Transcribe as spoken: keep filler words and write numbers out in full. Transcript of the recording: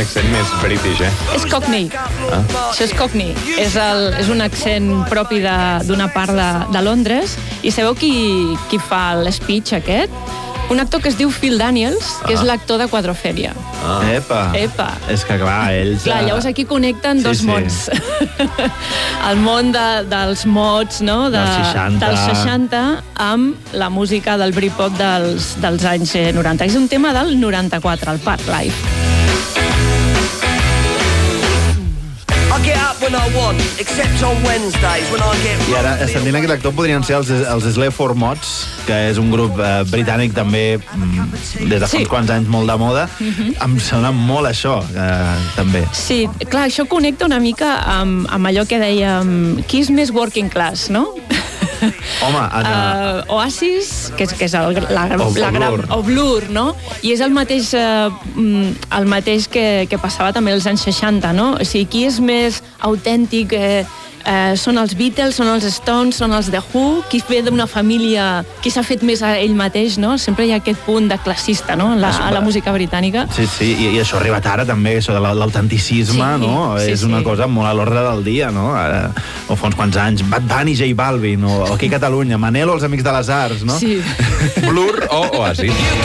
accent més british, eh? És Cockney. Ah. Això és Cockney. És, el, és un accent propi d'una part de, de Londres. I sabeu qui, qui fa l'speech aquest? Un actor que es diu Phil Daniels, que ah. és l'actor de Quadrophenia. Ah. Epa. Epa. És que, clar, ells... Clar, llavors aquí connecten sí, dos sí. mons. El món de, dels mods, no? De, dels seixanta. Dels seixanta, amb la música del Britpop dels, dels anys noranta. És un tema del noranta-quatre, el Park Life. I ara, sentint aquest actor, podrien ser els, els Sleaford Mods, que és un grup eh, britànic també mm, des de fa sí. uns quants anys molt de moda. Mm-hmm. Em sona molt això, eh, també. Sí, clar, això connecta una mica amb, amb allò que dèiem qui és més working class, no? Home, en... uh, Oasis, que és, que és el, la, o, la o gran... Blur. O Blur, no? I és el mateix, uh, el mateix que, que passava també als anys seixanta, no? O sigui, qui és més autèntic... Eh, Eh, són els Beatles, són els Stones, són els The Who, qui ve d'una família, qui s'ha fet més a ell mateix, no? Sempre hi ha aquest punt de classista, no?, la, a la música britànica. Sí, sí, i, i això ha arribat ara també, això de l'autenticisme, sí, no? Sí, és una sí. cosa molt a l'ordre del dia, no? Ara, o fa uns quants anys, Bad Bunny, J Balvin, o aquí a Catalunya, Manel o els Amics de les Arts, no? Sí. Blur o Oasis.